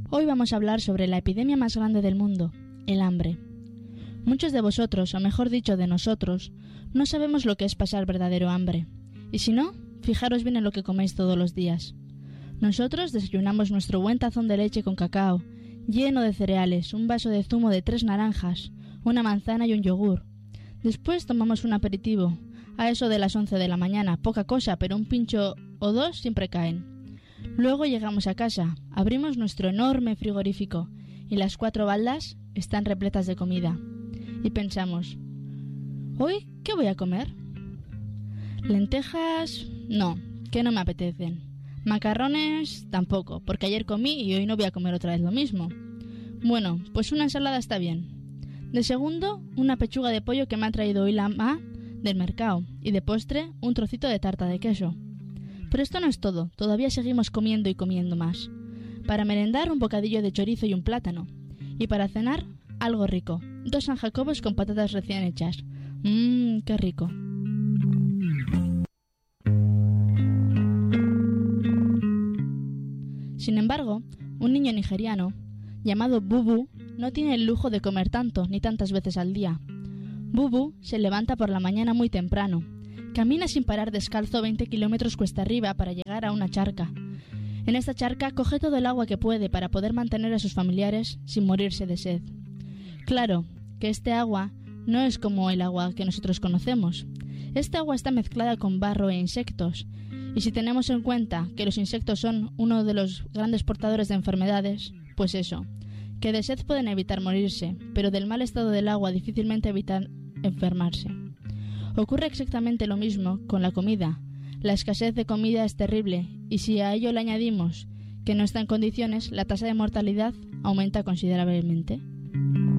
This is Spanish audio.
Hoy vamos a hablar sobre la epidemia más grande del mundo, el hambre. Muchos de vosotros, o mejor dicho de nosotros, no sabemos lo que es pasar verdadero hambre. Y si no, fijaros bien en lo que coméis todos los días. Nosotros desayunamos nuestro buen tazón de leche con cacao, lleno de cereales, un vaso de zumo de 3 naranjas, una manzana y un yogur. Después tomamos un aperitivo. A eso de las 11 de la mañana, poca cosa, pero un pincho o dos siempre caen. Luego llegamos a casa, abrimos nuestro enorme frigorífico y las 4 baldas están repletas de comida. Y pensamos, ¿hoy qué voy a comer? Lentejas, no, que no me apetecen. Macarrones, tampoco, porque ayer comí y hoy no voy a comer otra vez lo mismo. Bueno, pues una ensalada está bien. De segundo, una pechuga de pollo que me ha traído hoy la mamá del mercado. Y de postre, un trocito de tarta de queso. Pero esto no es todo, todavía seguimos comiendo y comiendo más. Para merendar, un bocadillo de chorizo y un plátano. Y para cenar, algo rico, 2 San Jacobos con patatas recién hechas. ¡Qué rico! Sin embargo, un niño nigeriano, llamado Bubu, no tiene el lujo de comer tanto ni tantas veces al día. Bubu se levanta por la mañana muy temprano. Camina sin parar descalzo 20 kilómetros cuesta arriba para llegar a una charca. En esta charca coge todo el agua que puede para poder mantener a sus familiares sin morirse de sed. Claro que este agua no es como el agua que nosotros conocemos. Esta agua está mezclada con barro e insectos. Y si tenemos en cuenta que los insectos son uno de los grandes portadores de enfermedades, pues eso, que de sed pueden evitar morirse, pero del mal estado del agua difícilmente evitan enfermarse. Ocurre exactamente lo mismo con la comida. La escasez de comida es terrible y si a ello le añadimos que no está en condiciones, la tasa de mortalidad aumenta considerablemente.